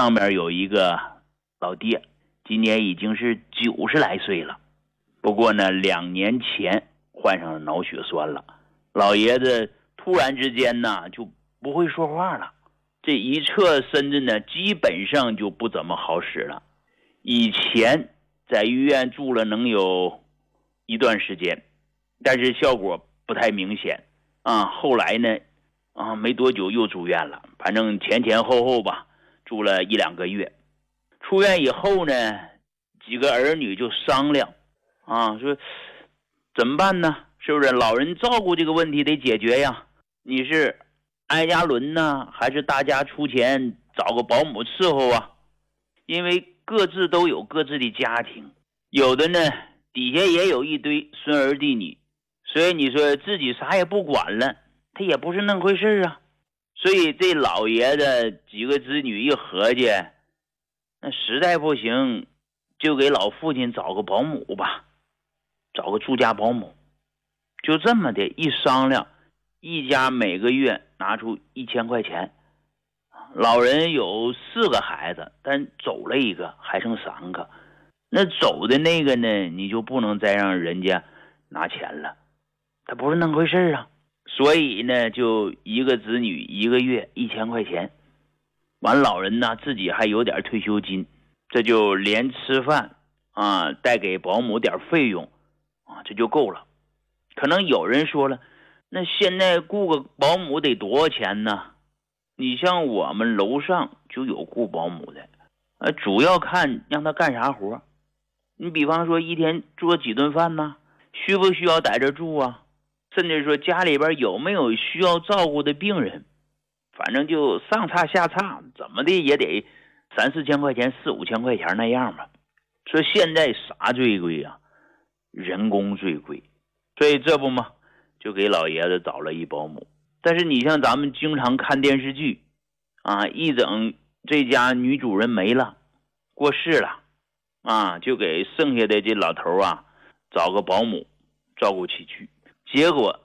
上面有一个老爹，今年已经是90来岁了，不过呢2年前患上了脑血栓了。老爷子突然之间呢就不会说话了，这一侧身子呢基本上就不怎么好使了。以前在医院住了能有一段时间，但是效果不太明显后来呢没多久又住院了，反正前后吧住了1-2个月。出院以后呢，几个儿女就商量说怎么办呢？是不是老人照顾这个问题得解决呀？你是挨家轮呢，还是大家出钱找个保姆伺候啊？因为各自都有各自的家庭，有的呢底下也有一堆孙儿弟女，所以你说自己啥也不管了，他也不是那回事啊。所以这老爷子几个子女一合计，那实在不行就给老父亲找个保姆吧，找个住家保姆。就这么的一商量，一家每个月拿出1000块钱。老人有4个孩子，但走了一个，还剩3个。那走的那个呢，你就不能再让人家拿钱了，他不是那回事啊。所以呢，就一个子女1个月1000块钱。完，老人呢自己还有点退休金，这就连吃饭带给保姆点费用这就够了。可能有人说了，那现在雇个保姆得多少钱呢？你像我们楼上就有雇保姆的，主要看让他干啥活。你比方说一天做几顿饭呢？需不需要在这住啊？甚至说家里边有没有需要照顾的病人，反正就上差下差，怎么的也得3-4千块钱，4-5千块钱那样吧。说现在啥最贵啊？人工最贵。所以这不嘛，就给老爷子找了一保姆。但是你像咱们经常看电视剧一整这家女主人没了，过世了就给剩下的这老头找个保姆照顾起去。结果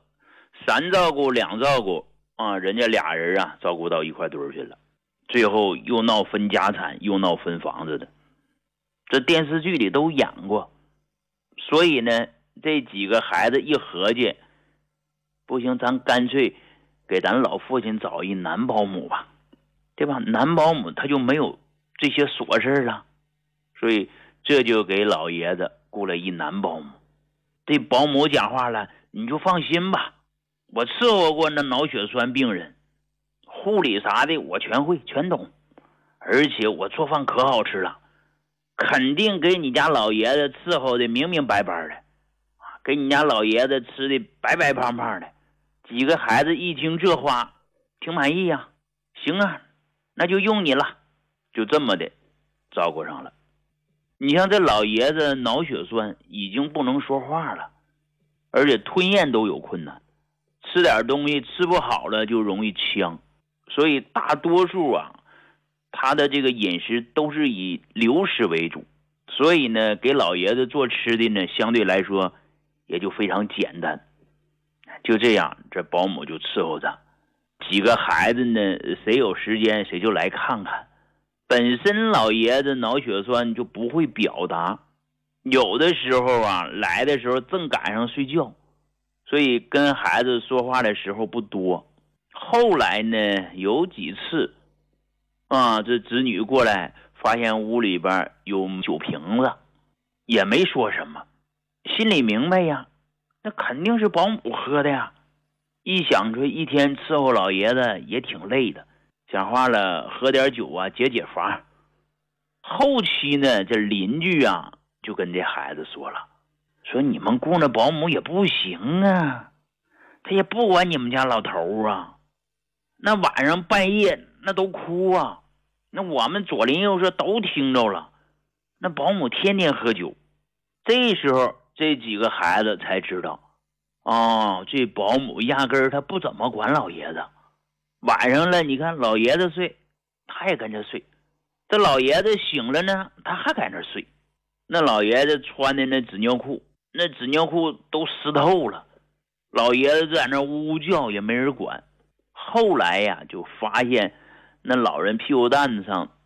3照顾2照顾人家俩人照顾到一块堆去了，最后又闹分家产，又闹分房子的。这电视剧里都演过。所以呢，这几个孩子一合计，不行，咱干脆给咱老父亲找一男保姆吧，对吧？男保姆他就没有这些琐事了，所以这就给老爷子雇了一男保姆。这保姆讲话了，你就放心吧，我伺候过那脑血栓病人，护理啥的我全会全懂，而且我做饭可好吃了，肯定给你家老爷子伺候的明明白白的，给你家老爷子吃的白白胖胖的。几个孩子一听这话，挺满意呀，行啊，那就用你了，就这么的照顾上了。你像这老爷子脑血栓已经不能说话了，而且吞咽都有困难，吃点东西吃不好了就容易呛，所以大多数他的这个饮食都是以流食为主，所以呢给老爷子做吃的呢相对来说也就非常简单。就这样，这保姆就伺候着几个孩子呢，谁有时间谁就来看看。本身老爷子脑血栓就不会表达，有的时候来的时候正赶上睡觉，所以跟孩子说话的时候不多。后来呢有几次这子女过来发现屋里边有酒瓶子，也没说什么，心里明白呀，那肯定是保姆喝的呀。一想着一天伺候老爷子也挺累的，讲话了喝点酒解解乏。后期呢这邻居就跟这孩子说了，说你们雇那保姆也不行啊，他也不管你们家老头那晚上半夜那都哭那我们左邻右舍都听着了，那保姆天天喝酒。这时候这几个孩子才知道这保姆压根儿他不怎么管老爷子，晚上了你看老爷子睡他也跟着睡，这老爷子醒了呢他还在那睡。那老爷子穿的那纸尿裤，那纸尿裤都湿透了，老爷子在那呜呜叫也没人管。后来就发现那老人屁股蛋子上